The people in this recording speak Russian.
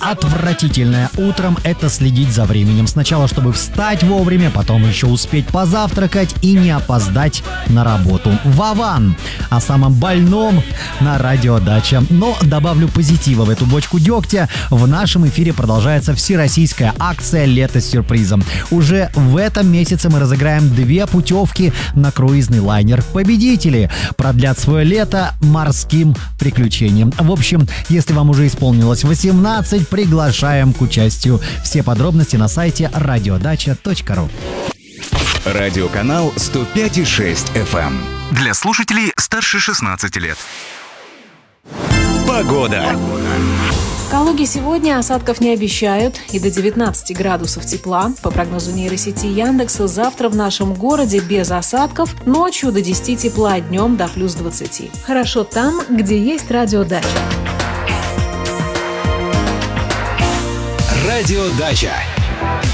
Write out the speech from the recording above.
отвратительное. Утром это следить за временем. Сначала, чтобы встать вовремя, потом еще успеть позавтракать и не опоздать на работу. Вован! О самом больном на Радио Дача. Но добавлю позитива в эту бочку дегтя. В нашем эфире продолжается всероссийская акция «Лето с сюрпризом». Уже в этом месяце мы разыграем 2 путевки на круизный лайнер. Победители продлят свое лето морским приключением. В общем, если вам уже исполнилось 18, приглашаем к участию. Все подробности на сайте radiodача.ру. Радиоканал 105,6 FM. Для слушателей старше 16 лет. Погода. В Калуге сегодня осадков не обещают и до 19 градусов тепла. По прогнозу нейросети Яндекса, завтра в нашем городе без осадков, ночью до 10 тепла, днем до плюс 20. Хорошо там, где есть Радиодача. Радиодача.